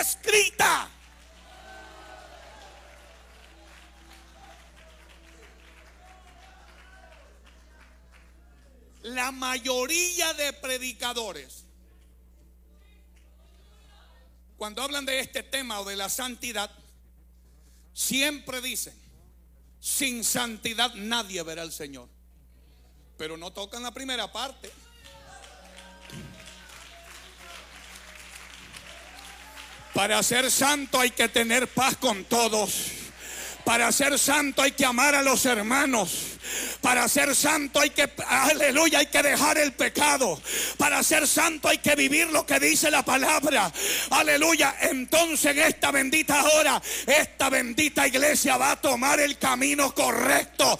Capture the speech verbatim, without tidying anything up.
escrita. La mayoría de predicadores, cuando hablan de este tema o de la santidad, siempre dicen: sin santidad nadie verá al Señor. Pero no tocan la primera parte. Para ser santo hay que tener paz con todos. Para ser santo hay que amar a los hermanos. Para ser santo hay que, aleluya, hay que dejar el pecado. Para ser santo hay que vivir lo que dice la palabra. Aleluya. Entonces en esta bendita hora, esta bendita iglesia va a tomar el camino correcto.